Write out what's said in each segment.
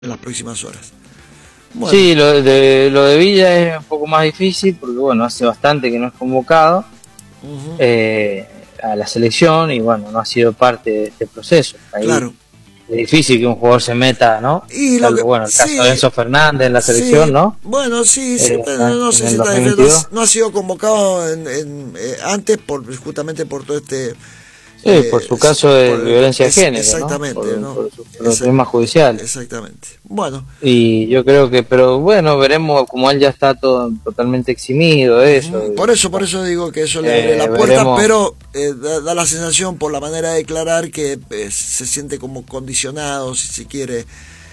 en las próximas horas. Bueno. Sí, lo de Villa es un poco más difícil porque, bueno, hace bastante que no es convocado a la selección y, bueno, no ha sido parte de este proceso. Ahí Claro. es difícil que un jugador se meta, ¿no? Y Bueno, el caso de Enzo Fernández en la selección, ¿no? Bueno, sí, no sé si no ha sido convocado antes justamente por todo este... por su caso de violencia de género, exactamente, ¿no? Por los temas judiciales. Exactamente. Bueno. Y yo creo que, pero bueno, veremos, como él ya está totalmente eximido de eso. Por eso digo que eso le abre la puerta, veremos. Pero da la sensación por la manera de declarar que se siente como condicionado, si se quiere,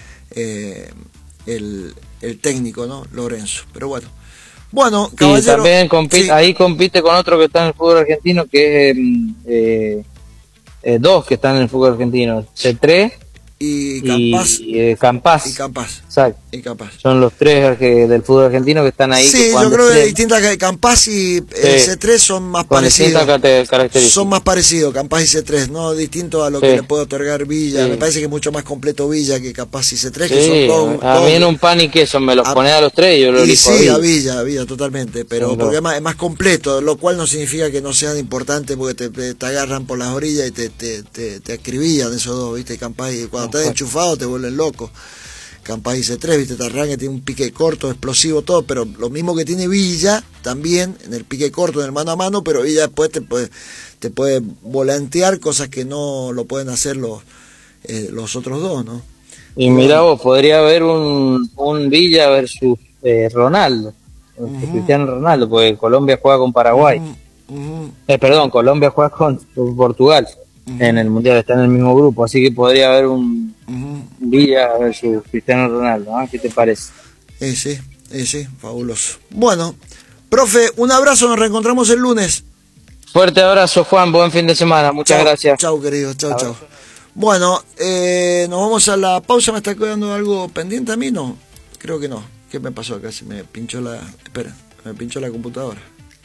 el técnico, ¿no? Lorenzo. Pero bueno. Bueno, caballero. Y también ahí compite con otro que está en el fútbol argentino, que es dos que están en el fútbol argentino, C3 y Campas. Exacto. Y Campas. Son los tres del fútbol argentino que están ahí. Sí, yo creo que distintas Campas y C3 son más parecidos. Son más parecidos, Campas y C3, no distinto a lo que le puede otorgar Villa. Me parece que es mucho más completo Villa que Campas y C3, que son todos. A mí en un pan y queso me los pone a los tres y yo lo elijo. Sí, a Villa totalmente, pero porque es más completo, lo cual no significa que no sean importantes porque te agarran por las orillas y te acribillan esos dos, ¿viste? Campas y cuando estás enchufado te vuelven loco. Campas y C3, ¿viste? Te arranca, tiene un pique corto, explosivo, todo, pero lo mismo que tiene Villa, también en el pique corto, en el mano a mano, pero Villa después te puede volantear, cosas que no lo pueden hacer los otros dos, ¿no? Y mira vos, podría haber un Villa versus Ronaldo, Cristiano Ronaldo, porque Colombia juega con Paraguay. Perdón, Colombia juega con Portugal en el Mundial, está en el mismo grupo, así que podría haber un Villa versus Cristiano Ronaldo, ¿no? ¿Qué te parece? Sí, fabuloso. Bueno, profe, un abrazo, nos reencontramos el lunes. Fuerte abrazo, Juan, buen fin de semana, muchas gracias. Chau, querido, chau. Bueno, nos vamos a la pausa. ¿Me está quedando algo pendiente a mí? No, creo que no. ¿Qué me pasó acá? Se me pinchó me pinchó la computadora.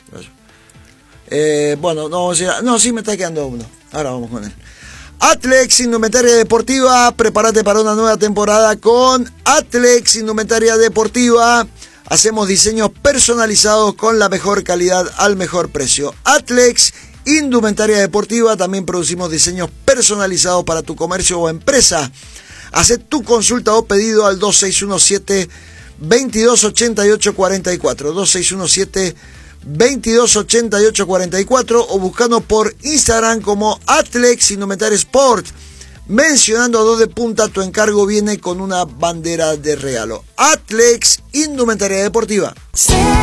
Bueno, no, sí me está quedando uno. Ahora vamos con él. Atlex Indumentaria Deportiva, prepárate para una nueva temporada con Atlex Indumentaria Deportiva. Hacemos diseños personalizados con la mejor calidad al mejor precio. Atlex Indumentaria Deportiva, también producimos diseños personalizados para tu comercio o empresa. Haz tu consulta o pedido al 2617-228844, 2617-228844 o buscando por Instagram como Atlex Indumentaria Sport. Mencionando a Dos de Punta, tu encargo viene con una bandera de regalo. Atlex Indumentaria Deportiva.